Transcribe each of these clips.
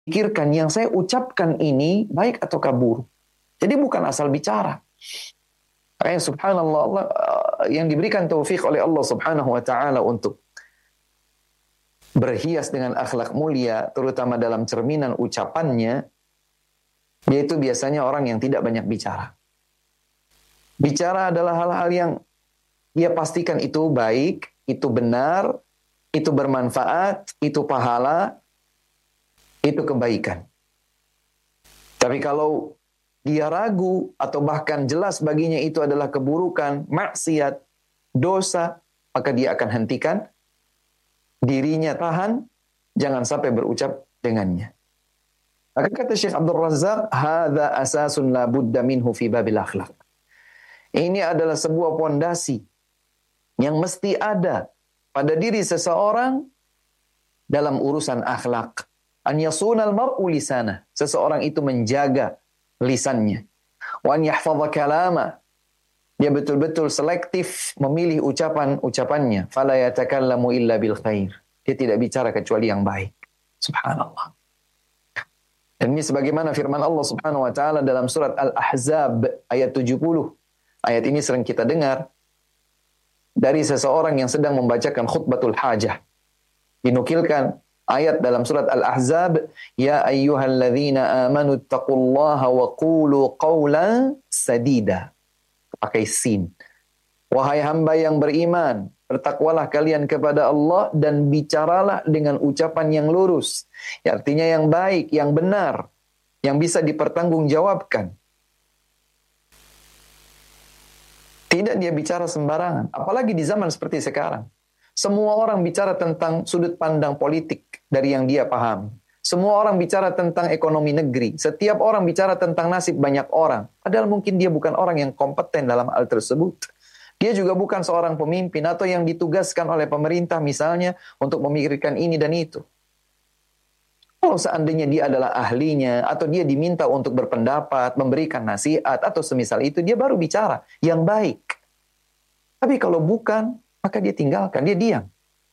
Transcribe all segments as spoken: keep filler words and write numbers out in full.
pikirkan yang saya ucapkan ini baik atau buruk. Jadi bukan asal bicara. Makanya subhanallah, Allah, yang diberikan taufik oleh Allah subhanahu wa ta'ala untuk berhias dengan akhlak mulia, terutama dalam cerminan ucapannya, yaitu biasanya orang yang tidak banyak bicara. Bicara adalah hal-hal yang dia pastikan itu baik, itu benar, itu bermanfaat, itu pahala, itu kebaikan. Tapi kalau dia ragu atau bahkan jelas baginya itu adalah keburukan, maksiat, dosa, maka dia akan hentikan, dirinya tahan, jangan sampai berucap dengannya. Maka kata Syekh Abdul Razak, hadza asasun la budda minhu fi babil akhlaq. Ini adalah sebuah pondasi yang mesti ada pada diri seseorang dalam urusan akhlak. An yasunal mar'u lisanah. Seseorang itu menjaga lisannya. Wa an yahfadha kalama. Dia betul-betul selektif memilih ucapan-ucapannya. Fala yatakallamu illa bil khair. Dia tidak bicara kecuali yang baik. Subhanallah. Dan ini sebagaimana firman Allah Subhanahu wa taala dalam surat Al-Ahzab ayat tujuh puluh. Ayat ini sering kita dengar dari seseorang yang sedang membacakan khutbatul hajah. Dinukilkan ayat dalam surat Al-Ahzab, ya ayyuhalladzina amanu taqullaha wa qulu qawlan sadida. Pakai sin. Wahai hamba yang beriman, bertakwalah kalian kepada Allah dan bicaralah dengan ucapan yang lurus. Ya, artinya yang baik, yang benar, yang bisa dipertanggungjawabkan. Tidak dia bicara sembarangan, apalagi di zaman seperti sekarang. Semua orang bicara tentang sudut pandang politik dari yang dia pahami. Semua orang bicara tentang ekonomi negeri. Setiap orang bicara tentang nasib banyak orang. Padahal mungkin dia bukan orang yang kompeten dalam hal tersebut. Dia juga bukan seorang pemimpin atau yang ditugaskan oleh pemerintah misalnya untuk memikirkan ini dan itu. Kalau seandainya dia adalah ahlinya atau dia diminta untuk berpendapat, memberikan nasihat atau semisal itu, dia baru bicara yang baik. Tapi kalau bukan, maka dia tinggalkan, dia diam.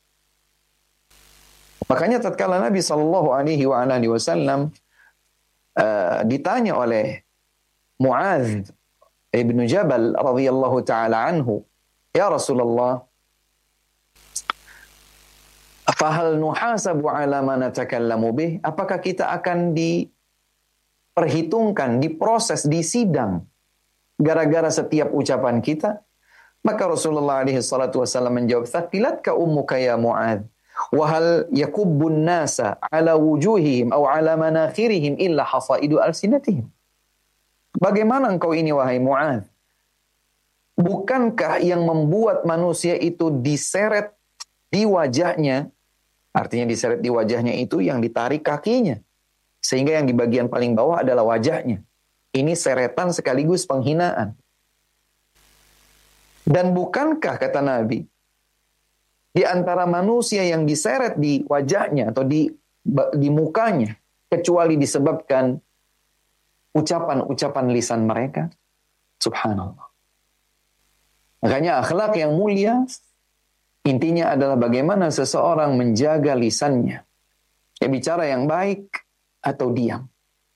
Makanya tatkala Nabi sallallahu alaihi wasallam uh, ditanya oleh Muadz ibnu Jabal radhiyallahu taala anhu, ya Rasulullah, fahal nuhasabu ala ma natakallamu bih? Apakah kita akan diperhitungkan, diproses, disidang gara-gara setiap ucapan kita? Maka Rasulullah alaihi salatu wasallam menjawab, "Thaqilatka ummuka ya Mu'adz, wa hal yakubbun nasa ala wujuhihim aw ala manakhirihim illa hafaidu alsinatihim." Bagaimana engkau ini wahai Mu'adz? Bukankah yang membuat manusia itu diseret di wajahnya, artinya diseret di wajahnya itu yang ditarik kakinya. Sehingga yang di bagian paling bawah adalah wajahnya. Ini seretan sekaligus penghinaan. Dan bukankah, kata Nabi, di antara manusia yang diseret di wajahnya atau di, di mukanya, kecuali disebabkan ucapan-ucapan lisan mereka? Subhanallah. Makanya akhlak yang mulia intinya adalah bagaimana seseorang menjaga lisannya. Ya, bicara yang baik atau diam.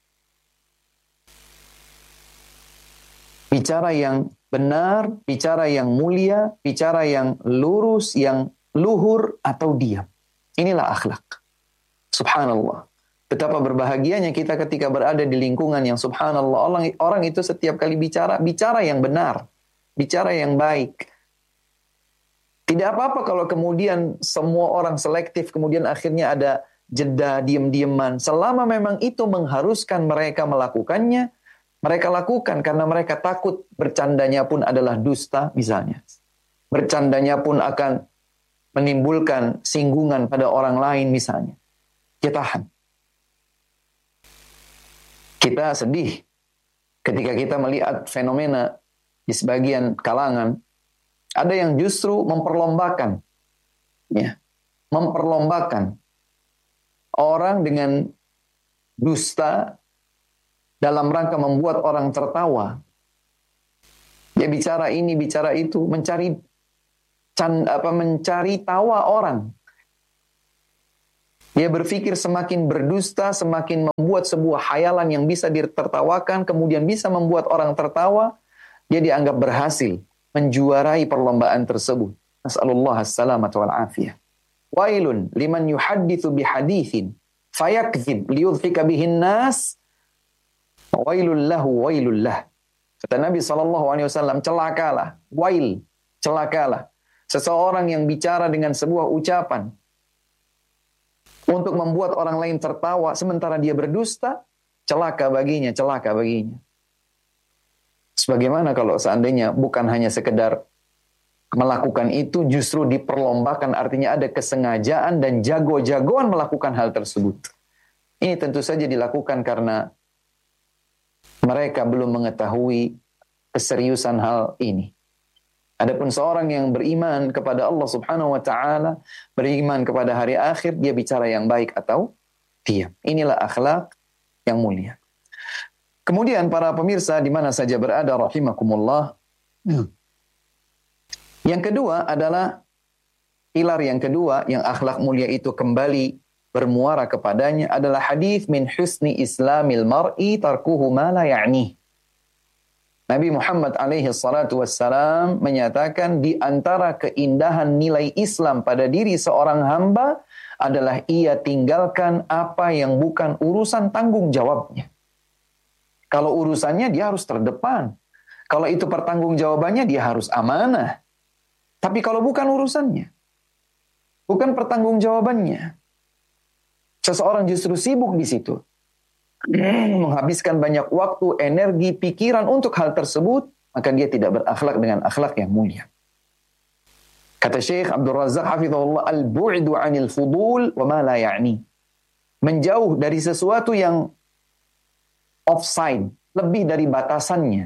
Bicara yang benar, bicara yang mulia, bicara yang lurus, yang luhur atau diam. Inilah akhlak. Subhanallah. Betapa berbahagianya kita ketika berada di lingkungan yang subhanallah. Orang, orang itu setiap kali bicara, bicara yang benar. Bicara yang baik. Tidak apa-apa kalau kemudian semua orang selektif, kemudian akhirnya ada jeda, diem-dieman. Selama memang itu mengharuskan mereka melakukannya, mereka lakukan karena mereka takut bercandanya pun adalah dusta misalnya. Bercandanya pun akan menimbulkan singgungan pada orang lain misalnya. Kita tahan. Kita sedih ketika kita melihat fenomena di sebagian kalangan. Ada yang justru memperlombakan, ya, memperlombakan orang dengan dusta dalam rangka membuat orang tertawa. Dia bicara ini, bicara itu, mencari can, apa, mencari tawa orang. Dia berpikir semakin berdusta, semakin membuat sebuah khayalan yang bisa ditertawakan, kemudian bisa membuat orang tertawa, dia dianggap berhasil menjuarai perlombaan tersebut. Nas'alullah as-salamata wal afiyah. Wailun liman yuhadditsu bihaditsin fayakdzib liyudhika bihin nas. Wailul lahu wailul lah. Kata Nabi sallallahu alaihi wasallam, celakalah, wail, celakalah seseorang yang bicara dengan sebuah ucapan untuk membuat orang lain tertawa sementara dia berdusta, celaka baginya, celaka baginya. Sebagaimana kalau seandainya bukan hanya sekedar melakukan itu, justru diperlombakan, artinya ada kesengajaan dan jago-jagoan melakukan hal tersebut. Ini tentu saja dilakukan karena mereka belum mengetahui keseriusan hal ini. Adapun seorang yang beriman kepada Allah Subhanahu wa taala, beriman kepada hari akhir, dia bicara yang baik atau diam. Inilah akhlak yang mulia. Kemudian para pemirsa di mana saja berada rahimakumullah. Yang kedua adalah pilar yang kedua yang akhlak mulia itu kembali bermuara kepadanya adalah hadis min husni islamil mar'i tarkuhu ma la ya'ni. Nabi Muhammad alaihi salatu wassalam menyatakan di antara keindahan nilai Islam pada diri seorang hamba adalah ia tinggalkan apa yang bukan urusan tanggung jawabnya. Kalau urusannya dia harus terdepan. Kalau itu pertanggung jawabannya dia harus amanah. Tapi kalau bukan urusannya, bukan pertanggung jawabannya, seseorang justru sibuk di situ. Menghabiskan banyak waktu, energi, pikiran untuk hal tersebut, maka dia tidak berakhlak dengan akhlak yang mulia. Kata Syekh Abdul Razak hafizahullah, al-bu'du 'anil fudul wa ma la ya'ni. Menjauh dari sesuatu yang offside, lebih dari batasannya.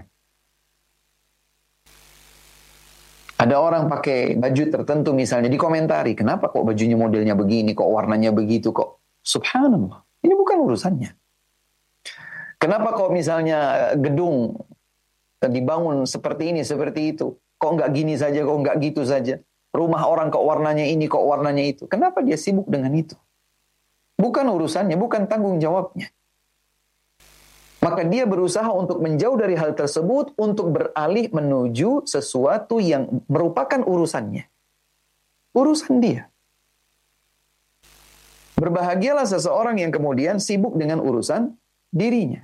Ada orang pakai baju tertentu misalnya, dikomentari, kenapa kok bajunya modelnya begini, kok warnanya begitu, kok subhanallah, ini bukan urusannya. Kenapa kok misalnya gedung dibangun seperti ini, seperti itu? Kok nggak gini saja, kok nggak gitu saja? Rumah orang kok warnanya ini, kok warnanya itu? Kenapa dia sibuk dengan itu? Bukan urusannya, bukan tanggung jawabnya. Maka dia berusaha untuk menjauh dari hal tersebut, untuk beralih menuju sesuatu yang merupakan urusannya. Urusan dia. Berbahagialah seseorang yang kemudian sibuk dengan urusan dirinya.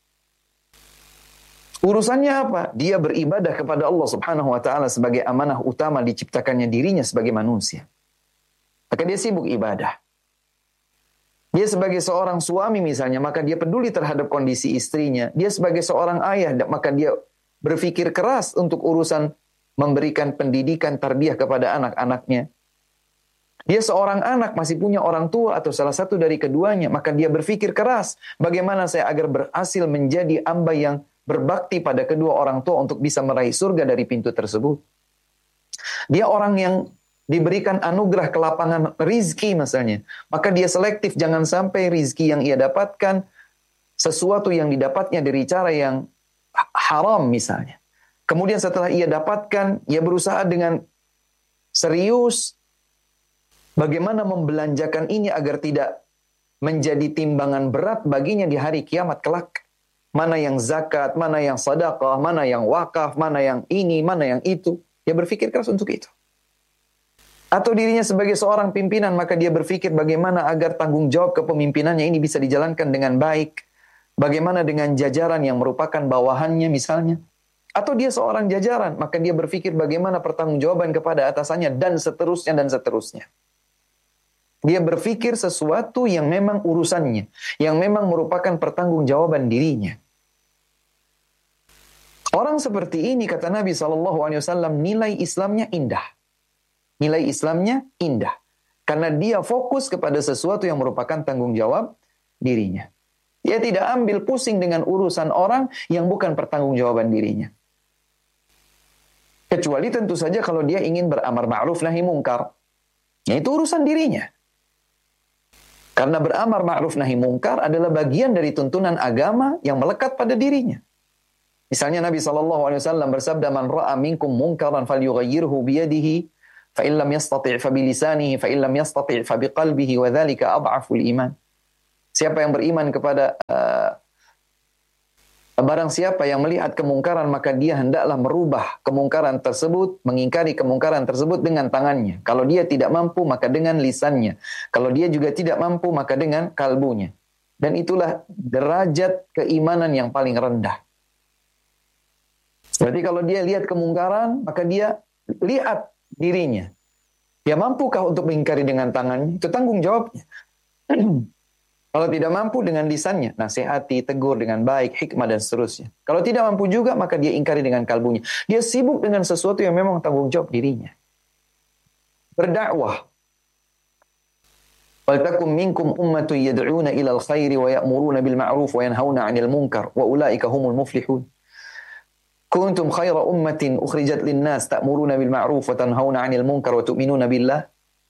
Urusannya apa? Dia beribadah kepada Allah Subhanahu wa taala sebagai amanah utama diciptakannya dirinya sebagai manusia. Maka dia sibuk ibadah. Dia sebagai seorang suami misalnya, maka dia peduli terhadap kondisi istrinya. Dia sebagai seorang ayah, maka dia berpikir keras untuk urusan memberikan pendidikan tarbiyah kepada anak-anaknya. Dia seorang anak, masih punya orang tua atau salah satu dari keduanya, maka dia berpikir keras, bagaimana saya agar berhasil menjadi hamba yang berbakti pada kedua orang tua untuk bisa meraih surga dari pintu tersebut. Dia orang yang diberikan anugerah kelapangan rizki misalnya, maka dia selektif, jangan sampai rizki yang ia dapatkan sesuatu yang didapatnya dari cara yang haram misalnya. Kemudian setelah ia dapatkan, ia berusaha dengan serius bagaimana membelanjakan ini agar tidak menjadi timbangan berat baginya di hari kiamat kelak. Mana yang zakat, mana yang sedekah, mana yang wakaf, mana yang ini, mana yang itu. Dia berpikir keras untuk itu. Atau dirinya sebagai seorang pimpinan, maka dia berpikir bagaimana agar tanggung jawab kepemimpinannya ini bisa dijalankan dengan baik. Bagaimana dengan jajaran yang merupakan bawahannya misalnya. Atau dia seorang jajaran, maka dia berpikir bagaimana pertanggungjawaban kepada atasannya dan seterusnya dan seterusnya. Dia berpikir sesuatu yang memang urusannya, yang memang merupakan pertanggungjawaban dirinya. Orang seperti ini, kata Nabi shallallahu alaihi wasallam, nilai Islamnya indah. Nilai Islamnya indah. Karena dia fokus kepada sesuatu yang merupakan tanggung jawab dirinya. Dia tidak ambil pusing dengan urusan orang yang bukan pertanggungjawaban dirinya. Kecuali tentu saja kalau dia ingin beramar ma'ruf nahi mungkar. Ya, itu urusan dirinya. Karena beramar ma'ruf nahi mungkar adalah bagian dari tuntunan agama yang melekat pada dirinya. Misalnya Nabi shallallahu alaihi wasallam bersabda, "Man ra'a minkum munkaran falyughayyirhu biyadihi, fa illam yastati' fa bilisanihi fa illam yastati' fa biqalbihi wa dzalika adhaful iman. Siapa yang beriman kepada uh, barang siapa yang melihat kemungkaran maka dia hendaklah merubah kemungkaran tersebut, mengingkari kemungkaran tersebut dengan tangannya. Kalau dia tidak mampu maka dengan lisannya. Kalau dia juga tidak mampu maka dengan kalbunya. Dan itulah derajat keimanan yang paling rendah. Berarti kalau dia lihat kemungkaran maka dia lihat dirinya. Dia mampukah untuk mengingkari dengan tangannya? Itu tanggung jawabnya. Kalau tidak mampu dengan lisannya, nasihati, tegur dengan baik, hikmah dan seterusnya. Kalau tidak mampu juga, maka dia ingkari dengan kalbunya. Dia sibuk dengan sesuatu yang memang tanggung jawab dirinya. Berdakwah. Waltakum minkum ummatun yad'una ilal khairi wa ya'muruna bil ma'ruf wa yanhauna 'anil munkar wa ulaika humul muflihun. Kuntum khaira ummatin ukhrijat lin-nas ta'muruna bil ma'ruf wa tanhauna 'anil munkar wa tu'minuna billah.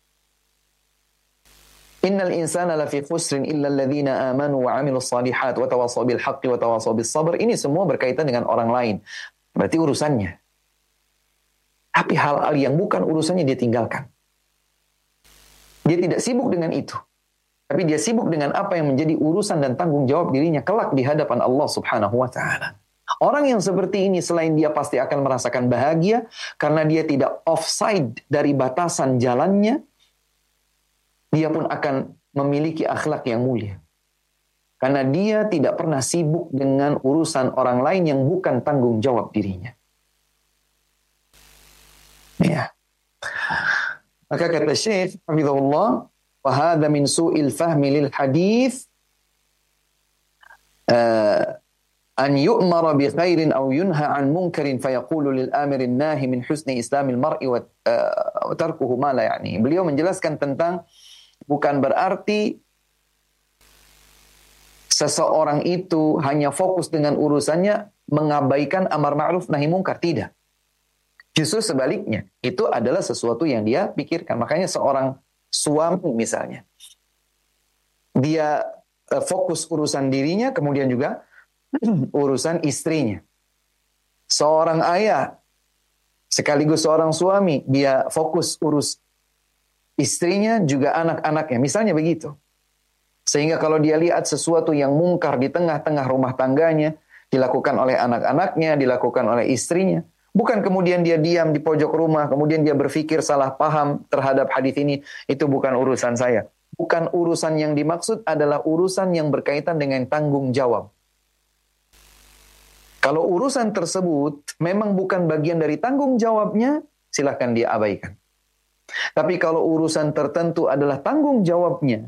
Innal insana lafi khusrin illa alladhina amanu wa 'amilus shalihat wa tawasaw bil haqqi wa tawasaw bis sabr. Ini semua berkaitan dengan orang lain. Berarti urusannya. Tapi hal-hal yang bukan urusannya dia tinggalkan. Dia tidak sibuk dengan itu. Tapi dia sibuk dengan apa yang menjadi urusan dan tanggung jawab dirinya kelak di hadapan Allah Subhanahu wa taala. Orang yang seperti ini selain dia pasti akan merasakan bahagia karena dia tidak offside dari batasan jalannya, dia pun akan memiliki akhlak yang mulia. Karena dia tidak pernah sibuk dengan urusan orang lain yang bukan tanggung jawab dirinya. Ya. Maka kata Syekh hafizahullah, wa hadza min su'il fahmi lil hadits uh, an yu'mara bi khairin aw yunha an munkarin fayaqulu lil amirin nahi min husni islamil mar'i wa uh, tarkuhu ma la ya'ni. Beliau menjelaskan tentang bukan berarti seseorang itu hanya fokus dengan urusannya mengabaikan amar ma'ruf nahi munkar. Tidak. Justru sebaliknya, itu adalah sesuatu yang dia pikirkan. Makanya seorang suami misalnya, dia fokus urusan dirinya, kemudian juga urusan istrinya. Seorang ayah, sekaligus seorang suami, dia fokus urus istrinya, juga anak-anaknya. Misalnya begitu. Sehingga kalau dia lihat sesuatu yang mungkar di tengah-tengah rumah tangganya, dilakukan oleh anak-anaknya, dilakukan oleh istrinya, bukan kemudian dia diam di pojok rumah, kemudian dia berpikir salah paham terhadap hadis ini, itu bukan urusan saya. Bukan urusan yang dimaksud adalah urusan yang berkaitan dengan tanggung jawab. Kalau urusan tersebut memang bukan bagian dari tanggung jawabnya, silakan dia abaikan. Tapi kalau urusan tertentu adalah tanggung jawabnya,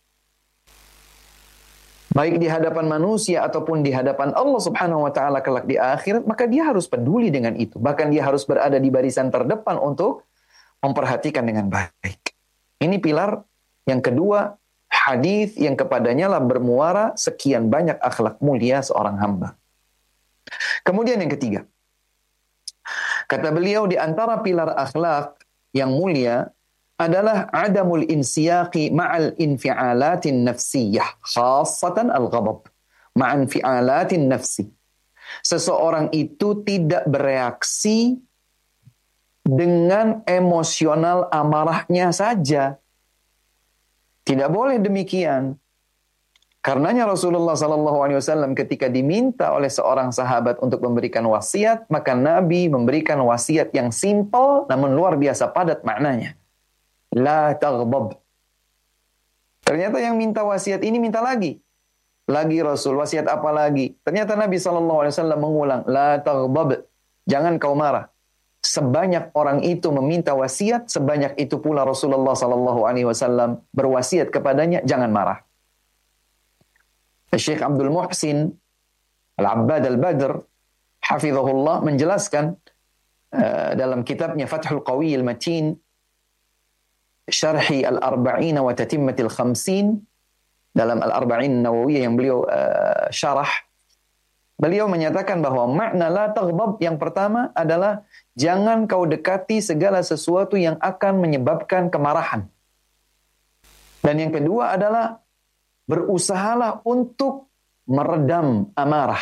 baik di hadapan manusia ataupun di hadapan Allah Subhanahu wa taala kelak di akhirat, maka dia harus peduli dengan itu. Bahkan dia harus berada di barisan terdepan untuk memperhatikan dengan baik. Ini pilar yang kedua, hadis yang kepadanya lah bermuara sekian banyak akhlak mulia seorang hamba. Kemudian yang ketiga, kata beliau di antara pilar akhlak yang mulia adalah adamul insiyaqi ma'al infi'alatin nafsiyah, khassatan al-ghadab, ma'al infi'alatin nafsi. Seseorang itu tidak bereaksi dengan emosional amarahnya saja. Tidak boleh demikian. Karenanya Rasulullah sallallahu alaihi wasallam ketika diminta oleh seorang sahabat untuk memberikan wasiat, maka Nabi memberikan wasiat yang simpel namun luar biasa padat maknanya. La taghdab. Ternyata yang minta wasiat ini minta lagi. Lagi Rasul, wasiat apa lagi? Ternyata Nabi sallallahu alaihi wasallam mengulang, la taghdab. Jangan kau marah. Sebanyak orang itu meminta wasiat, sebanyak itu pula Rasulullah sallallahu alaihi wasallam berwasiat kepadanya, jangan marah. Syekh Abdul Muhsin Al-Abbad Al-Badr hafizahullah menjelaskan uh, dalam kitabnya Fathul Qawi Al-Matin Syarhi Al-Arba'in wa Tatimmatil Khamsin, dalam Al-Arba'in Nawawiyah yang beliau uh, syarah, beliau menyatakan bahwa makna la taghdab yang pertama adalah jangan kau dekati segala sesuatu yang akan menyebabkan kemarahan. Dan yang kedua adalah berusahalah untuk meredam amarah.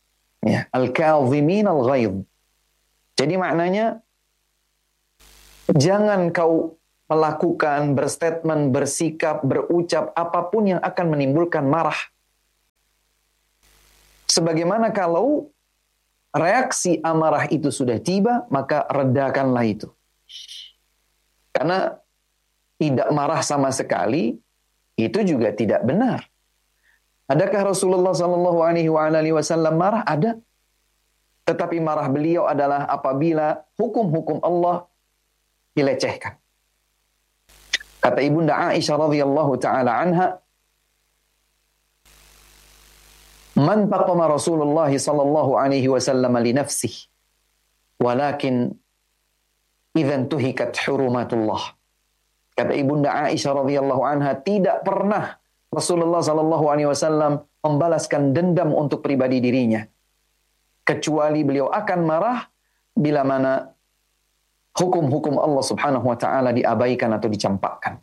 Ya, al-kadhimin al-ghaidh. Jadi maknanya Jangan kau melakukan, berstatement, bersikap, berucap apapun yang akan menimbulkan marah. Sebagaimana kalau reaksi amarah itu sudah tiba, maka redakanlah itu. Karena tidak marah sama sekali, itu juga tidak benar. Adakah Rasulullah Shallallahu Alaihi Wasallam marah? Ada. Tetapi marah beliau adalah apabila hukum-hukum Allah dilecehkan. Kata Ibunda Aisyah radhiyallahu taala anha, "Man taqama Rasulullah sallallahu alaihi wasallam li nafsihi, walakin idzan tuhikat hurumatullah." Kata Ibunda Aisyah radhiyallahu anha, tidak pernah Rasulullah sallallahu alaihi wasallam membalaskan dendam untuk pribadi dirinya, kecuali beliau akan marah bila mana hukum-hukum Allah subhanahu wa ta'ala diabaikan atau dicampakkan.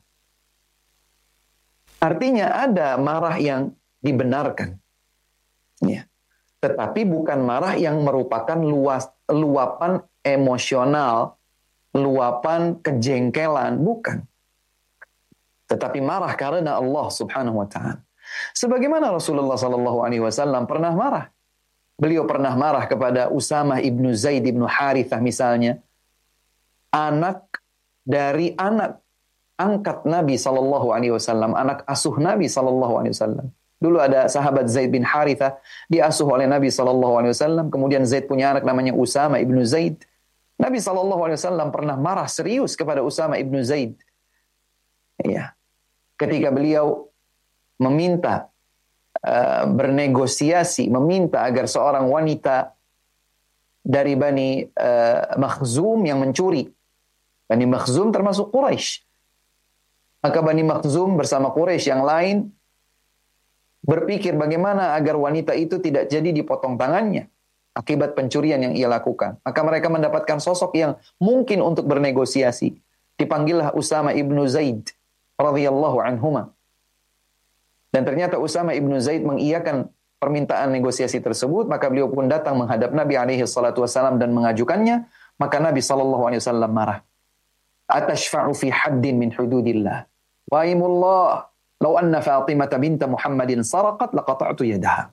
Artinya ada marah yang dibenarkan. Ya. Tetapi bukan marah yang merupakan luas, luapan emosional, luapan kejengkelan, bukan. Tetapi marah karena Allah subhanahu wa ta'ala. Sebagaimana Rasulullah sallallahu alaihi wasallam pernah marah. Beliau pernah marah kepada Usamah ibnu Zaid ibnu Harithah misalnya, anak dari anak angkat Nabi sallallahu alaihi wasallam, anak asuh Nabi sallallahu alaihi wasallam. Dulu ada sahabat Zaid bin Harithah, diasuh oleh Nabi sallallahu alaihi wasallam, kemudian Zaid punya anak namanya Usamah ibnu Zaid. Nabi sallallahu alaihi wasallam pernah marah serius kepada Usamah ibnu Zaid. Ya. Ketika beliau meminta uh, bernegosiasi, meminta agar seorang wanita dari Bani uh, Makhzum yang mencuri. Bani Makhzum termasuk Quraisy. Maka Bani Makhzum bersama Quraisy yang lain berpikir bagaimana agar wanita itu tidak jadi dipotong tangannya akibat pencurian yang ia lakukan. Maka mereka mendapatkan sosok yang mungkin untuk bernegosiasi. Dipanggillah Usamah ibnu Zaid radhiyallahu anhuma. Dan ternyata Usamah ibnu Zaid mengiyakan permintaan negosiasi tersebut, maka beliau pun datang menghadap Nabi alaihi salatu wasallam dan mengajukannya, maka Nabi sallallahu alaihi wasallam marah. Atashfa'u fi haddin min hududillah. Waimullah, law anna Fatimah binta Muhammadin saraqat laqata'tu yadaha.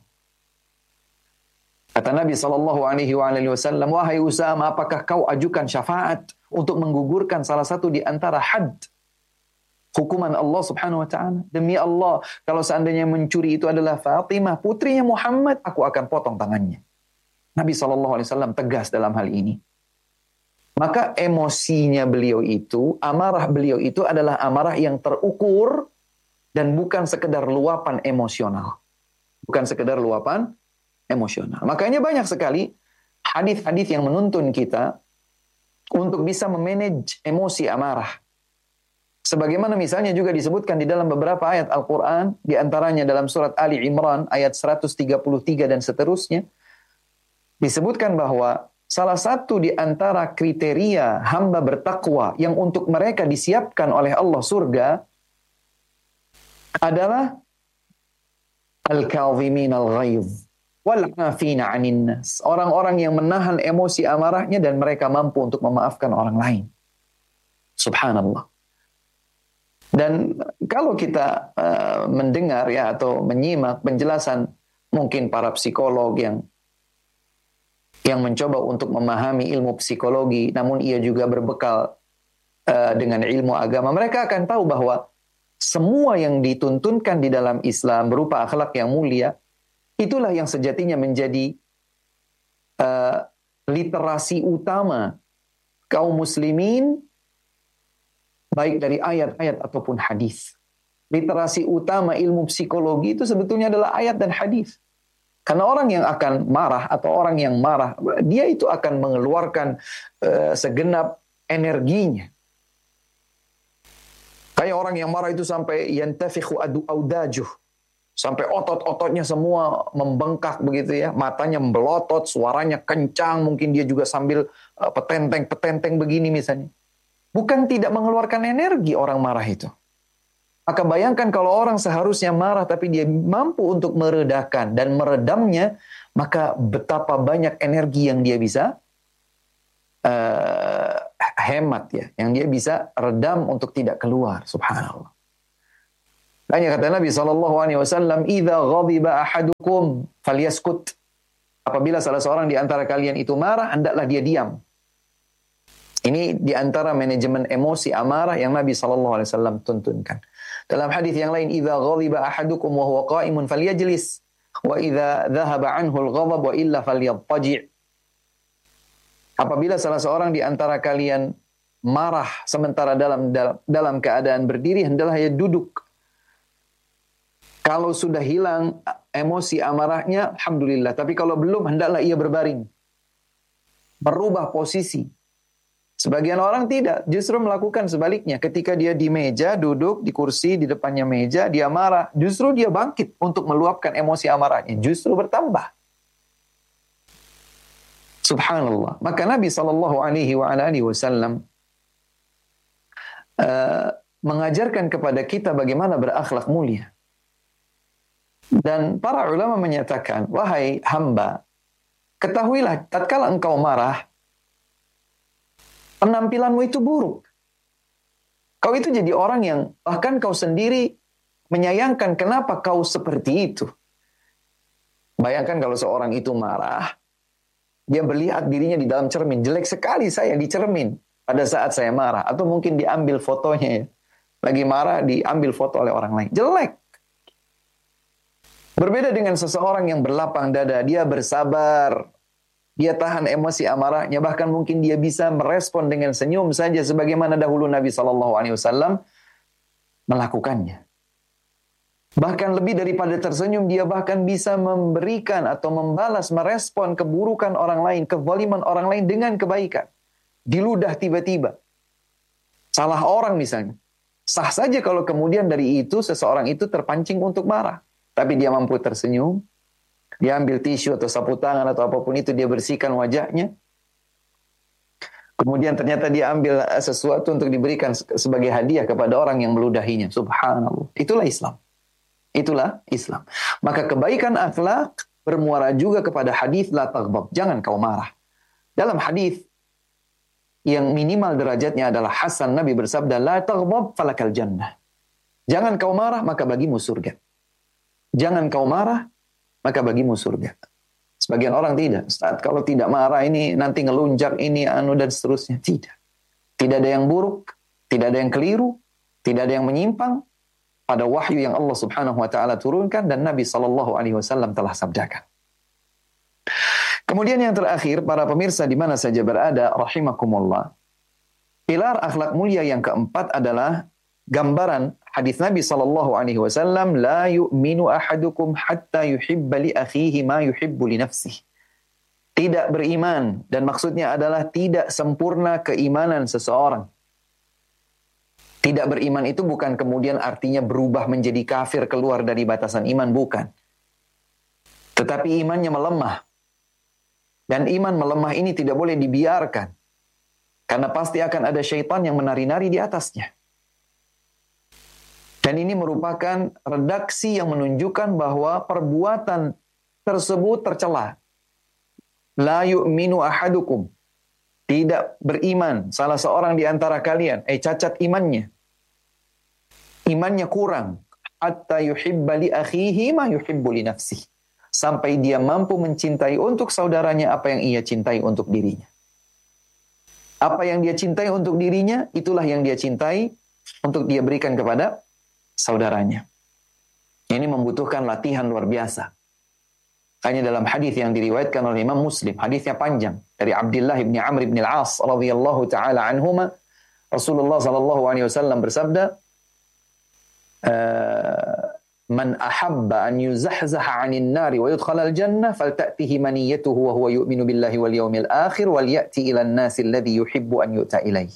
Kata Nabi sallallahu alaihi wasallam, wahai Usamah, apakah kau ajukan syafaat untuk menggugurkan salah satu di antara had hukuman Allah subhanahu wa ta'ala? Demi Allah, kalau seandainya mencuri itu adalah Fatimah, putrinya Muhammad, aku akan potong tangannya. Nabi sallallahu alaihi wasallam tegas dalam hal ini. Maka emosinya beliau itu, amarah beliau itu adalah amarah yang terukur dan bukan sekedar luapan emosional. Bukan sekedar luapan emosional. Makanya banyak sekali hadis-hadis yang menuntun kita untuk bisa memanage emosi amarah. Sebagaimana misalnya juga disebutkan di dalam beberapa ayat Al-Quran, di antaranya dalam surat Ali Imran ayat seratus tiga puluh tiga dan seterusnya, disebutkan bahwa salah satu di antara kriteria hamba bertakwa yang untuk mereka disiapkan oleh Allah surga adalah al-kadhimin al-ghayz wal-'afina 'anil nas. Orang-orang yang menahan emosi amarahnya dan mereka mampu untuk memaafkan orang lain. Subhanallah. Dan kalau kita uh, mendengar ya atau menyimak penjelasan mungkin para psikolog yang yang mencoba untuk memahami ilmu psikologi, namun ia juga berbekal uh, dengan ilmu agama, mereka akan tahu bahwa semua yang dituntunkan di dalam Islam berupa akhlak yang mulia, itulah yang sejatinya menjadi uh, literasi utama kaum muslimin, baik dari ayat-ayat ataupun hadis. Literasi utama ilmu psikologi itu sebetulnya adalah ayat dan hadis. Karena orang yang akan marah atau orang yang marah, dia itu akan mengeluarkan uh, segenap energinya. Kayak orang yang marah itu sampai yantafikhu audajuh, sampai otot-ototnya semua membengkak begitu ya, matanya melotot, suaranya kencang, mungkin dia juga sambil uh, petenteng-petenteng begini misalnya. Bukan tidak mengeluarkan energi orang marah itu. Maka bayangkan kalau orang seharusnya marah tapi dia mampu untuk meredakan dan meredamnya, maka betapa banyak energi yang dia bisa uh, hemat ya, yang dia bisa redam untuk tidak keluar. Subhanallah. Hanya kata Nabi sallallahu alaihi wasallam, "Idza ghadiba ahadukum falyaskut." Apabila salah seorang di antara kalian itu marah, hendaklah dia diam. Ini di antara manajemen emosi amarah yang Nabi sallallahu alaihi wasallam tuntunkan. Dalam hadis yang lain, "Idza ghadiba ahadukum wa huwa qa'imun falyajlis, wa idza dhahaba anhu al-ghadab wa illa falyattaji'." Apabila salah seorang di antara kalian marah sementara dalam dalam, dalam keadaan berdiri, hendaklah dia duduk. Kalau sudah hilang emosi amarahnya, alhamdulillah. Tapi kalau belum, hendaklah ia berbaring. Berubah posisi. Sebagian orang tidak, justru melakukan sebaliknya. Ketika dia di meja, duduk di kursi, di depannya meja, dia marah. Justru dia bangkit untuk meluapkan emosi amarahnya. Justru bertambah. Subhanallah. Maka Nabi sallallahu alaihi wasallam uh, mengajarkan kepada kita bagaimana berakhlak mulia. Dan para ulama menyatakan, wahai hamba, ketahuilah tatkala engkau marah, penampilanmu itu buruk. Kau itu jadi orang yang bahkan kau sendiri menyayangkan kenapa kau seperti itu. Bayangkan kalau seorang itu marah, dia melihat dirinya di dalam cermin. Jelek sekali saya di cermin pada saat saya marah. Atau mungkin diambil fotonya ya. Lagi marah diambil foto oleh orang lain. Jelek. Berbeda dengan seseorang yang berlapang dada, dia bersabar, dia tahan emosi amarahnya, bahkan mungkin dia bisa merespon dengan senyum saja sebagaimana dahulu Nabi sallallahu alaihi wasallam melakukannya. Bahkan lebih daripada tersenyum, dia bahkan bisa memberikan atau membalas, merespon keburukan orang lain, kezaliman orang lain dengan kebaikan. Diludah tiba-tiba. Salah orang misalnya. Sah saja kalau kemudian dari itu seseorang itu terpancing untuk marah. Tapi dia mampu tersenyum, dia ambil tisu atau sapu tangan atau apapun itu, dia bersihkan wajahnya. Kemudian ternyata dia ambil sesuatu untuk diberikan sebagai hadiah kepada orang yang meludahinya. Subhanallah. Itulah Islam. Itulah Islam. Maka kebaikan akhlak bermuara juga kepada hadis la taghdab. Jangan kau marah. Dalam hadis yang minimal derajatnya adalah hasan, Nabi bersabda, la taghdab falakal jannah. Jangan kau marah, maka bagimu surga. Jangan kau marah, maka bagimu surga. Sebagian orang tidak. Ustaz, kalau tidak marah ini nanti ngelunjak ini, anu dan seterusnya. Tidak. Tidak ada yang buruk, tidak ada yang keliru, tidak ada yang menyimpang pada wahyu yang Allah Subhanahu wa taala turunkan dan Nabi sallallahu alaihi wasallam telah sabdakan. Kemudian yang terakhir, para pemirsa di mana saja berada, rahimakumullah. Pilar akhlak mulia yang keempat adalah gambaran hadis Nabi sallallahu alaihi wasallam, la yu'minu ahadukum hatta yuhibba li akhihi ma yuhibbu li nafsihi. Tidak beriman, dan maksudnya adalah tidak sempurna keimanan seseorang. Tidak beriman itu bukan kemudian artinya berubah menjadi kafir, keluar dari batasan iman, bukan. Tetapi imannya melemah. Dan iman melemah ini tidak boleh dibiarkan. Karena pasti akan ada syaitan yang menari-nari di atasnya. Dan ini merupakan redaksi yang menunjukkan bahwa perbuatan tersebut tercela. La yu'minu ahadukum. Tidak beriman salah seorang di antara kalian. Eh, cacat imannya. Imannya kurang. Hatta yuhibba li akhihi ma yuhibbu li nafsihi. Sampai dia mampu mencintai untuk saudaranya apa yang ia cintai untuk dirinya. Apa yang dia cintai untuk dirinya, itulah yang dia cintai untuk dia berikan kepada saudaranya. Ini membutuhkan latihan luar biasa. Hanya dalam hadis yang diriwayatkan oleh Imam Muslim, hadisnya panjang, dari Abdullah bin Amr bin Al-As radhiyallahu taala anhuma, Rasulullah sallallahu alaihi wasallam bersabda, "Man ahabba an yuzahzaha 'anil nari wa yudkhala al-jannah falta'tihi maniyatuhu wa huwa yu'minu billahi wal yawmil akhir wal ya'ti ila an-nasi alladhi yuhibbu an yu'ta ilaihi."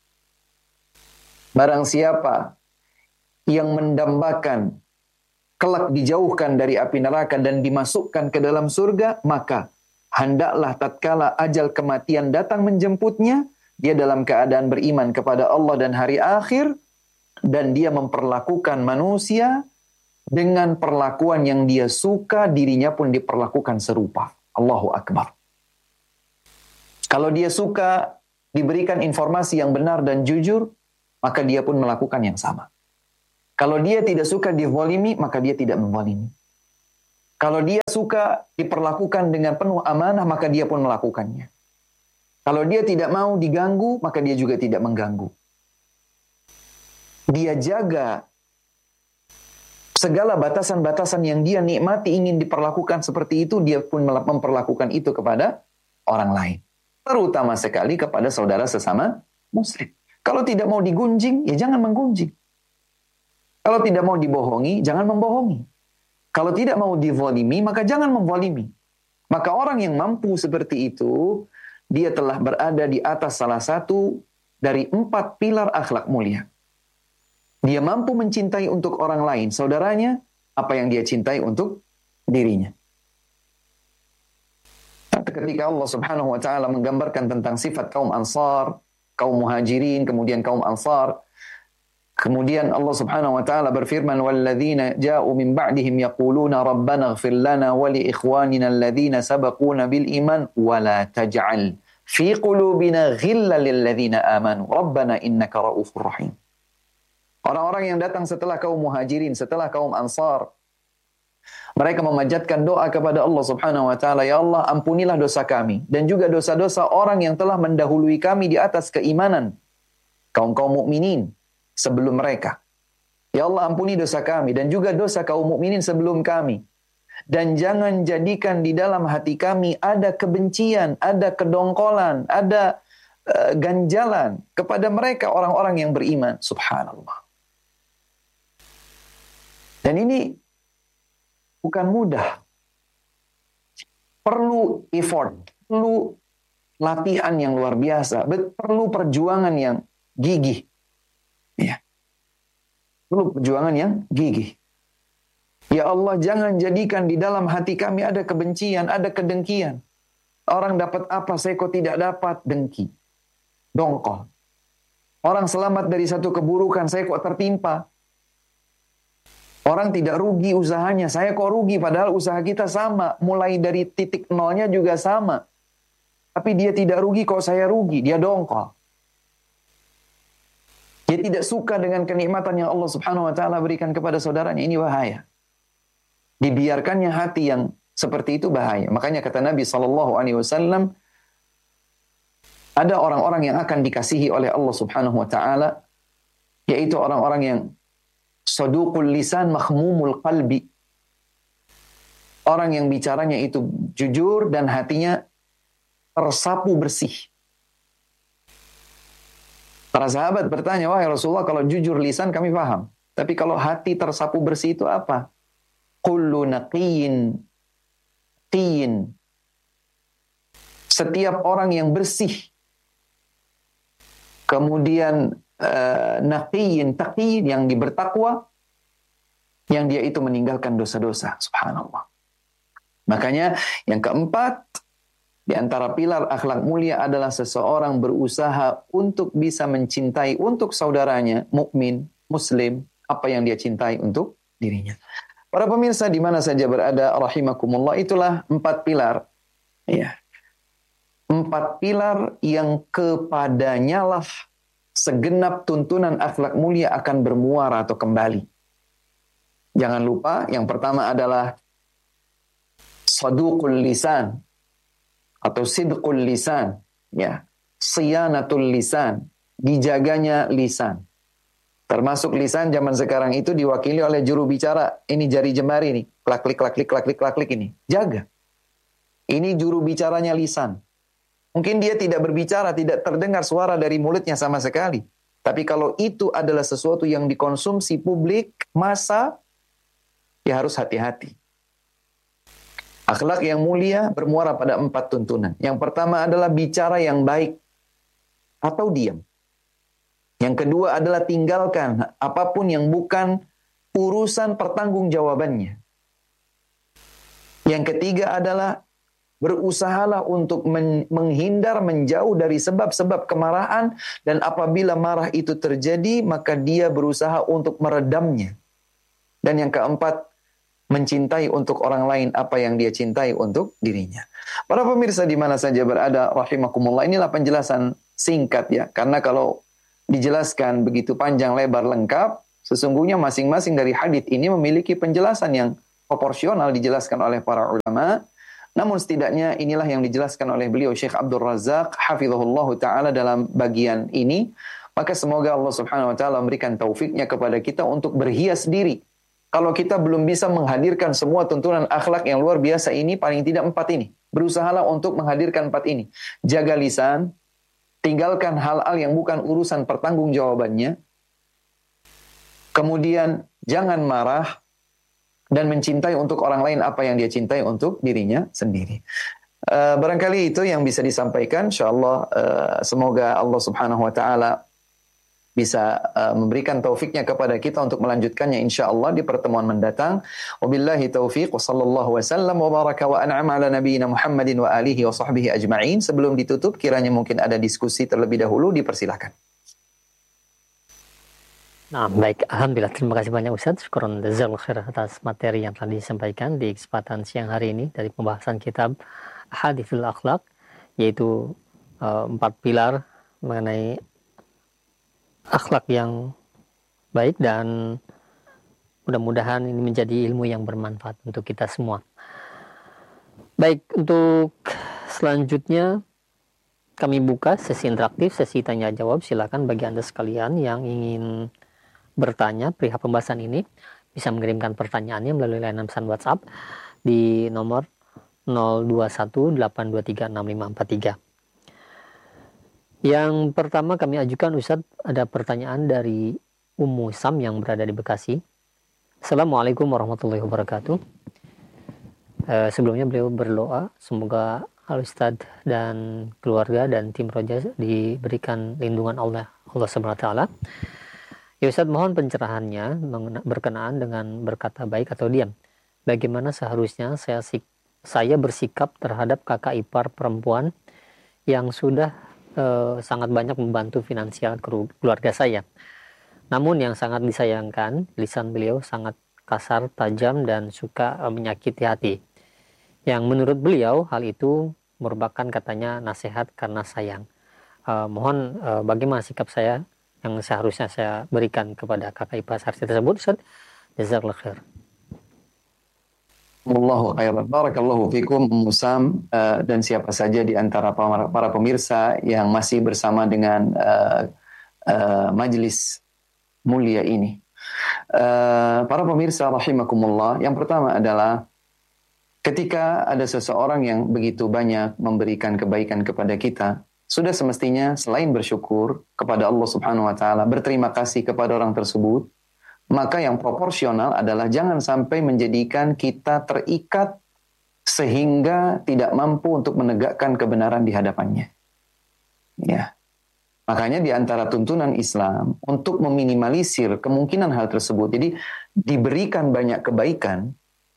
Barang siapa yang mendambakan kelak dijauhkan dari api neraka dan dimasukkan ke dalam surga, maka hendaklah tatkala ajal kematian datang menjemputnya, dia dalam keadaan beriman kepada Allah dan hari akhir, dan dia memperlakukan manusia dengan perlakuan yang dia suka, dirinya pun diperlakukan serupa. Allahu Akbar. Kalau dia suka diberikan informasi yang benar dan jujur, maka dia pun melakukan yang sama. Kalau dia tidak suka dizalimi, maka dia tidak menzalimi. Kalau dia suka diperlakukan dengan penuh amanah, maka dia pun melakukannya. Kalau dia tidak mau diganggu, maka dia juga tidak mengganggu. Dia jaga segala batasan-batasan yang dia nikmati ingin diperlakukan seperti itu, dia pun memperlakukan itu kepada orang lain. Terutama sekali kepada saudara sesama muslim. Kalau tidak mau digunjing, ya jangan menggunjing. Kalau tidak mau dibohongi, jangan membohongi. Kalau tidak mau dizalimi, maka jangan menzalimi. Maka orang yang mampu seperti itu, dia telah berada di atas salah satu dari empat pilar akhlak mulia. Dia mampu mencintai untuk orang lain, saudaranya, apa yang dia cintai untuk dirinya. Ketika Allah Subhanahu wa taala menggambarkan tentang sifat kaum Ansar, kaum Muhajirin, kemudian kaum Ansar, kemudian Allah Subhanahu wa taala berfirman, "Walladzina ja'u min ba'dihim yaquluna rabbana ighfir lana wa li ikhwanina alladzina sabaquna bil iman wa la taj'al fi qulubina ghillan lil ladzina amanu rabbana innaka ra'ufur rahim." Orang-orang yang datang setelah kaum Muhajirin, setelah kaum Ansar, mereka memanjatkan doa kepada Allah Subhanahu wa taala, "Ya Allah, ampunilah dosa kami dan juga dosa-dosa orang yang telah mendahului kami di atas keimanan, kaum-kaum mukminin sebelum mereka. Ya Allah, ampuni dosa kami dan juga dosa kaum mukminin sebelum kami. Dan jangan jadikan di dalam hati kami ada kebencian, ada kedongkolan, ada uh, ganjalan kepada mereka orang-orang yang beriman." Subhanallah. Dan ini bukan mudah. Perlu effort, perlu latihan yang luar biasa, perlu perjuangan yang gigih. Ya. Perlu perjuangan yang gigih. Ya Allah, jangan jadikan di dalam hati kami ada kebencian, ada kedengkian. Orang dapat apa, saya kok tidak dapat, dengki. Dongkol. Orang selamat dari satu keburukan, saya kok tertimpa. Orang tidak rugi usahanya, saya kok rugi, padahal usaha kita sama. Mulai dari titik nolnya juga sama. Tapi dia tidak rugi, kok saya rugi, dia dongkol. Dia tidak suka dengan kenikmatan yang Allah Subhanahu wa taala berikan kepada saudaranya. Ini bahaya. Dibiarkannya hati yang seperti itu bahaya. Makanya kata Nabi sallallahu alaihi wasallam, ada orang-orang yang akan dikasihi oleh Allah Subhanahu wa taala, yaitu orang-orang yang saduqul lisan mahmumul qalbi. Orang yang bicaranya itu jujur dan hatinya tersapu bersih. Para sahabat bertanya, "Wahai Rasulullah, kalau jujur lisan kami paham, tapi kalau hati tersapu bersih itu apa?" Kullu naqiyin qiyin. Setiap orang yang bersih, kemudian uh, naqiyin taqiyin, yang bertakwa, yang dia itu meninggalkan dosa-dosa. Subhanallah. Makanya yang keempat, di antara pilar akhlak mulia adalah seseorang berusaha untuk bisa mencintai untuk saudaranya, mukmin, muslim, apa yang dia cintai untuk dirinya. Para pemirsa di mana saja berada, rahimakumullah, itulah empat pilar. Ya. Empat pilar yang kepadanya lah segenap tuntunan akhlak mulia akan bermuara atau kembali. Jangan lupa, yang pertama adalah saduqul lisan atau sidqul lisan, ya, siyanatul lisan, dijaganya lisan. Termasuk lisan zaman sekarang itu diwakili oleh juru bicara. Ini jari jemari nih, klak klik klak klik klak klik klak klik ini. Jaga. Ini juru bicaranya lisan. Mungkin dia tidak berbicara, tidak terdengar suara dari mulutnya sama sekali. Tapi kalau itu adalah sesuatu yang dikonsumsi publik, massa, ya harus hati-hati. Akhlak yang mulia bermuara pada empat tuntunan. Yang pertama adalah bicara yang baik atau diam. Yang kedua adalah tinggalkan apapun yang bukan urusan pertanggungjawabannya. Yang ketiga adalah berusahalah untuk men- menghindar, menjauh dari sebab-sebab kemarahan, dan apabila marah itu terjadi, maka dia berusaha untuk meredamnya. Dan yang keempat, mencintai untuk orang lain apa yang dia cintai untuk dirinya. Para pemirsa di mana saja berada, rahimakumullah, inilah penjelasan singkat ya. Karena kalau dijelaskan begitu panjang lebar lengkap, sesungguhnya masing-masing dari hadits ini memiliki penjelasan yang proporsional dijelaskan oleh para ulama. Namun setidaknya inilah yang dijelaskan oleh beliau Syekh Abdul Razak hafizahullah taala dalam bagian ini. Maka semoga Allah Subhanahu wa taala memberikan taufiknya kepada kita untuk berhias diri. Kalau kita belum bisa menghadirkan semua tuntunan akhlak yang luar biasa ini, paling tidak empat ini. Berusahalah untuk menghadirkan empat ini. Jaga lisan, tinggalkan hal-hal yang bukan urusan pertanggungjawabannya. Kemudian jangan marah dan mencintai untuk orang lain apa yang dia cintai untuk dirinya sendiri. Uh, barangkali itu yang bisa disampaikan. InsyaAllah uh, semoga Allah Subhanahu wa taala bisa uh, memberikan taufiknya kepada kita untuk melanjutkannya insyaallah di pertemuan mendatang. Wabillahi taufiq wa sallallahu wasallam wa baraka wa an'ama ala nabiyyina Muhammadin wa alihi wa sahbihi ajma'in. Sebelum ditutup, kiranya mungkin ada diskusi terlebih dahulu, dipersilakan. Nah, baik, alhamdulillah, terima kasih banyak Ustaz. Syukron jazakallahu khair atas materi yang telah disampaikan di kesempatan siang hari ini dari pembahasan kitab Hadithul Akhlaq, yaitu uh, empat pilar mengenai akhlak yang baik, dan mudah-mudahan ini menjadi ilmu yang bermanfaat untuk kita semua. Baik, untuk selanjutnya kami buka sesi interaktif, sesi tanya jawab. Silakan bagi Anda sekalian yang ingin bertanya perihal pembahasan ini bisa mengirimkan pertanyaannya melalui layanan pesan WhatsApp di nomor nol dua satu delapan dua tiga enam lima empat tiga. Yang pertama kami ajukan Ustaz, ada pertanyaan dari Ummu Sam yang berada di Bekasi. Assalamualaikum warahmatullahi wabarakatuh. Uh, sebelumnya beliau berdoa semoga Al Ustaz dan keluarga dan tim Roja diberikan lindungan Allah Allah Subhanahu wa taala. Ya Ustaz, mohon pencerahannya berkenaan dengan berkata baik atau diam. Bagaimana seharusnya saya saya bersikap terhadap kakak ipar perempuan yang sudah eh, sangat banyak membantu finansial keluarga saya. Namun yang sangat disayangkan, lisan beliau sangat kasar, tajam, dan suka eh, menyakiti hati. Yang menurut beliau hal itu merupakan katanya nasihat karena sayang. Eh, mohon eh, bagaimana sikap saya yang seharusnya saya berikan kepada kakak ipar saya tersebut, Ustaz? Jazakallahu khair. Allahu khairan. Barakallahu fikum Ummu Sam uh, dan siapa saja di antara para, para pemirsa yang masih bersama dengan uh, uh, majlis mulia ini. Uh, para pemirsa rahimakumullah, yang pertama adalah ketika ada seseorang yang begitu banyak memberikan kebaikan kepada kita, sudah semestinya selain bersyukur kepada Allah Subhanahu wa taala, berterima kasih kepada orang tersebut, maka yang proporsional adalah jangan sampai menjadikan kita terikat sehingga tidak mampu untuk menegakkan kebenaran di hadapannya. Ya. Makanya di antara tuntunan Islam untuk meminimalisir kemungkinan hal tersebut, jadi diberikan banyak kebaikan,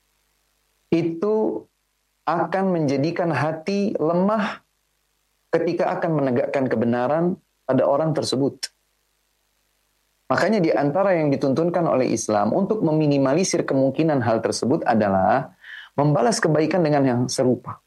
itu akan menjadikan hati lemah ketika akan menegakkan kebenaran pada orang tersebut. Makanya di antara yang dituntunkan oleh Islam untuk meminimalisir kemungkinan hal tersebut adalah membalas kebaikan dengan yang serupa.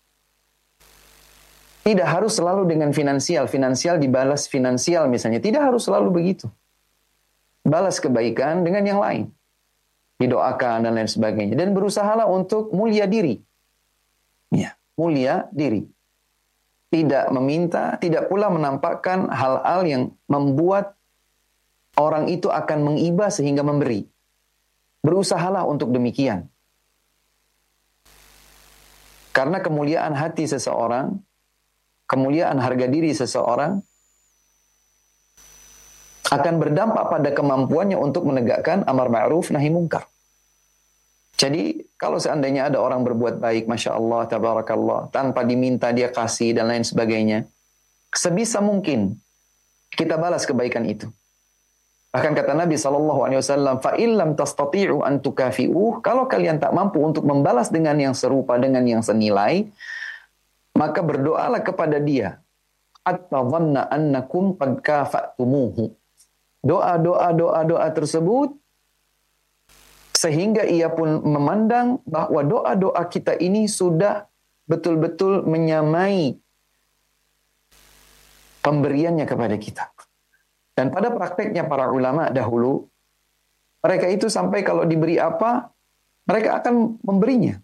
Tidak harus selalu dengan finansial, finansial dibalas finansial misalnya. Tidak harus selalu begitu. Balas kebaikan dengan yang lain. Didoakan dan lain sebagainya. Dan berusahalah untuk mulia diri. Ya, mulia diri. Tidak meminta, tidak pula menampakkan hal-hal yang membuat orang itu akan mengiba sehingga memberi. Berusahalah untuk demikian. Karena kemuliaan hati seseorang, kemuliaan harga diri seseorang akan berdampak pada kemampuannya untuk menegakkan amar ma'ruf nahi munkar. Jadi kalau seandainya ada orang berbuat baik, Masya Allah, Tabarakallah, tanpa diminta dia kasih dan lain sebagainya, sebisa mungkin kita balas kebaikan itu. Bahkan kata Nabi shallallahu alaihi wasallam, fa illam tastati'u an tukafi'uh, kalau kalian tak mampu untuk membalas dengan yang serupa, dengan yang senilai, maka berdoalah kepada dia, hatta dhanna annakum qad kafa'tumuhu. Doa-doa doa-doa tersebut sehingga ia pun memandang bahwa doa-doa kita ini sudah betul-betul menyamai pemberiannya kepada kita. Dan pada prakteknya para ulama dahulu, mereka itu sampai kalau diberi apa, mereka akan memberinya.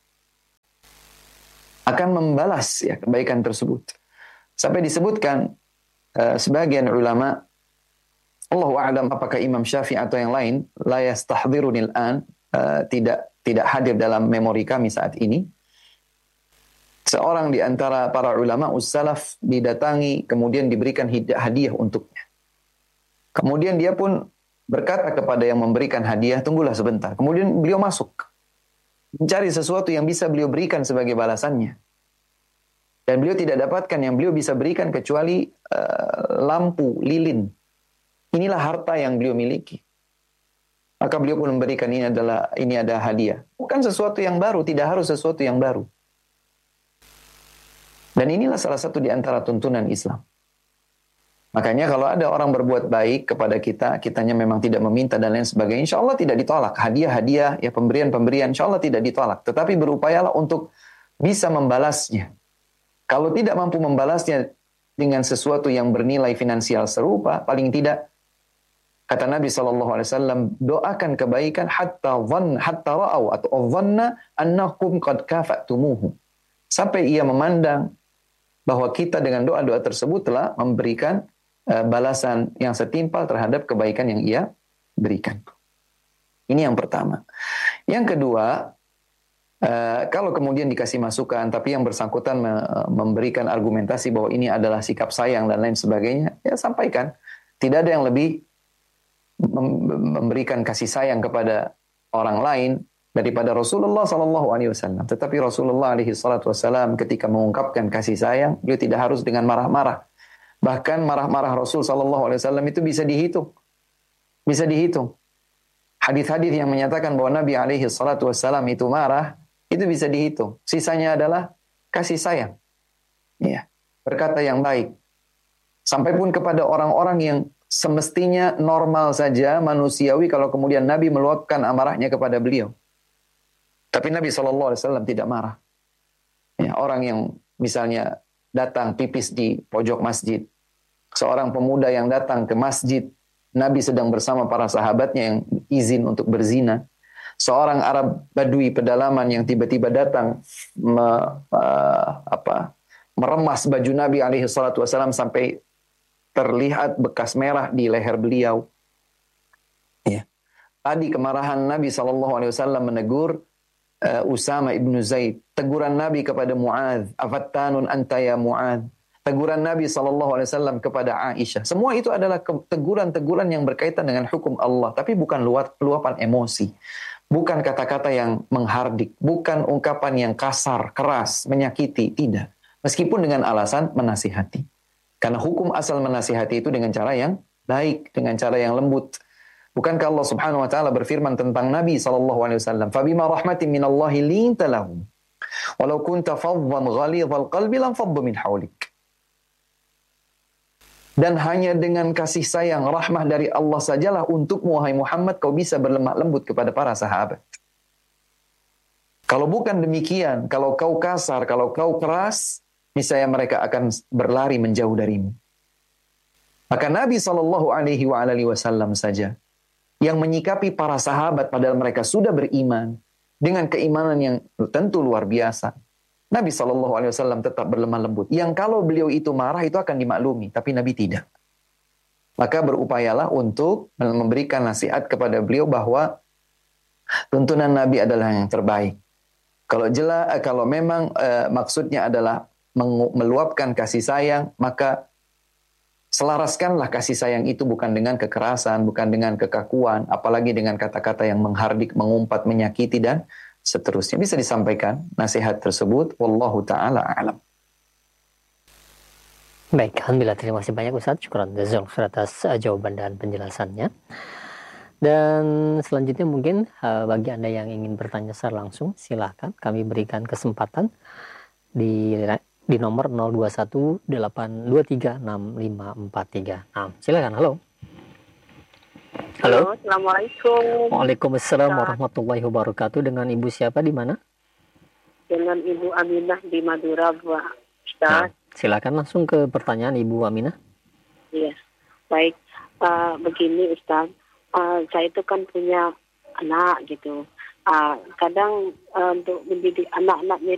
Akan membalas ya kebaikan tersebut. Sampai disebutkan uh, sebagian ulama, Allahu a'lam apakah Imam Syafi'i atau yang lain, la yastahdhirunil an, uh, tidak tidak hadir dalam memori kami saat ini. Seorang di antara para ulama ussalaf didatangi kemudian diberikan hadiah untuknya. Kemudian dia pun berkata kepada yang memberikan hadiah, tunggulah sebentar. Kemudian beliau masuk. Mencari sesuatu yang bisa beliau berikan sebagai balasannya. Dan beliau tidak dapatkan yang beliau bisa berikan kecuali uh, lampu, lilin. Inilah harta yang beliau miliki. Maka beliau pun memberikan ini adalah ini ada hadiah. Bukan sesuatu yang baru, tidak harus sesuatu yang baru. Dan inilah salah satu di antara tuntunan Islam. Makanya kalau ada orang berbuat baik kepada kita, kitanya memang tidak meminta dan lain sebagainya, insya Allah tidak ditolak. Hadiah-hadiah, ya pemberian-pemberian, insya Allah tidak ditolak. Tetapi berupayalah untuk bisa membalasnya. Kalau tidak mampu membalasnya dengan sesuatu yang bernilai finansial serupa, paling tidak, kata Nabi shallallahu alaihi wasallam, doakan kebaikan hatta dhann, hatta ra'au, atau dhanna annakum qad kafatumuhu. Sampai ia memandang bahwa kita dengan doa-doa tersebut telah memberikan balasan yang setimpal terhadap kebaikan yang ia berikan. Ini yang pertama. Yang kedua, uh, kalau kemudian dikasih masukan, tapi yang bersangkutan me- memberikan argumentasi bahwa ini adalah sikap sayang dan lain sebagainya, ya sampaikan. Tidak ada yang lebih mem- memberikan kasih sayang kepada orang lain daripada Rasulullah sallallahu alaihi wasallam. Tetapi Rasulullah alaihi salatu wasallam ketika mengungkapkan kasih sayang, beliau tidak harus dengan marah-marah. Bahkan marah-marah Rasul sallallahu alaihi wasallam itu bisa dihitung. Bisa dihitung. Hadis-hadis yang menyatakan bahwa Nabi alaihi salatu wasallam itu marah, itu bisa dihitung. Sisanya adalah kasih sayang. Ya, berkata yang baik. Sampai pun kepada orang-orang yang semestinya normal saja, manusiawi, kalau kemudian Nabi meluapkan amarahnya kepada beliau. Tapi Nabi sallallahu alaihi wasallam tidak marah. Ya, orang yang misalnya datang pipis di pojok masjid. Seorang pemuda yang datang ke masjid, Nabi sedang bersama para sahabatnya yang izin untuk berzina. Seorang Arab Badui pedalaman yang tiba-tiba datang me, uh, apa, meremas baju Nabi alaihi salatu wasallam sampai terlihat bekas merah di leher beliau. Ya. Tadi kemarahan Nabi sallallahu alaihi wasallam menegur Uh, Usama ibnu Zaid, teguran Nabi kepada Muadz, afattanun anta ya Muadz, teguran Nabi sallallahu alaihi wasallam kepada Aisyah. Semua itu adalah teguran-teguran yang berkaitan dengan hukum Allah, tapi bukan luapan emosi, bukan kata-kata yang menghardik, bukan ungkapan yang kasar, keras, menyakiti, tidak. Meskipun dengan alasan menasihati. Karena hukum asal menasihati itu dengan cara yang baik, dengan cara yang lembut. Bukankah Allah Subhanahu wa taala berfirman tentang Nabi sallallahu alaihi wasallam, "Fabima rahmatin minallahi linta lahum, walau kunta faddan ghalidhal qalbi lam faddu min hawlik." Dan hanya dengan kasih sayang rahmah dari Allah sajalah untukmu wahai Muhammad kau bisa berlemah lembut kepada para sahabat. Kalau bukan demikian, kalau kau kasar, kalau kau keras, niscaya mereka akan berlari menjauh darimu. Maka Nabi sallallahu alaihi wasallam saja yang menyikapi para sahabat padahal mereka sudah beriman dengan keimanan yang tentu luar biasa. Nabi shallallahu alaihi wasallam tetap berlemah lembut. Yang kalau beliau itu marah itu akan dimaklumi, tapi Nabi tidak. Maka berupayalah untuk memberikan nasihat kepada beliau bahwa tuntunan Nabi adalah yang terbaik. Kalau jelas, kalau memang uh, maksudnya adalah meluapkan kasih sayang, maka selaraskanlah kasih sayang itu bukan dengan kekerasan, bukan dengan kekakuan, apalagi dengan kata-kata yang menghardik, mengumpat, menyakiti, dan seterusnya. Bisa disampaikan nasihat tersebut. Wallahu ta'ala a'lam. Baik, Alhamdulillah. Terima kasih banyak Ustaz. Syukran jazakallahu atas uh, jawaban dan penjelasannya. Dan selanjutnya mungkin uh, bagi Anda yang ingin bertanya secara langsung, silahkan kami berikan kesempatan di di nomor nol dua satu delapan dua tiga enam lima empat tiga. Nah, silakan. Halo. Halo. Halo, Assalamualaikum. Waalaikumsalam warahmatullahi wabarakatuh. Dengan Ibu siapa di mana? Dengan Ibu Aminah di Madura, Pak Ustaz. Nah, Silakan langsung ke pertanyaan Ibu Aminah. Iya, baik. Uh, begini Ustaz, uh, saya itu kan punya anak gitu. Uh, kadang uh, untuk mendidik anak-anaknya